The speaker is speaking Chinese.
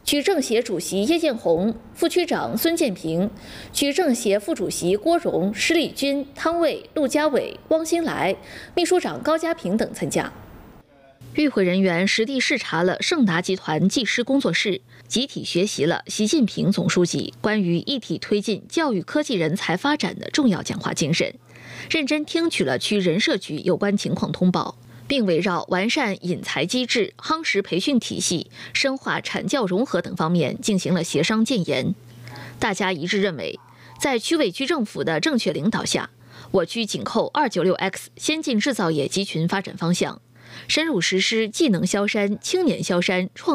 区政协主席叶建红、副区长孙建平、区政协副主席郭荣、施立军、汤卫、陆家伟、汪新来、秘书长高家平等参加。与会人员实地视察了盛达集团技师工作室，集体学习了习近平总书记关于一体推进教育科技人才发展的重要讲话精神，认真听取了区人社局有关情况通报，并围绕完善引才机制、夯实培训体系、深化产教融合等方面进行了协商建言。大家一致认为，在区委区政府的正确领导下，我区紧扣296X 先进制造业集群发展方向，深入实施技能萧山、青年萧山、创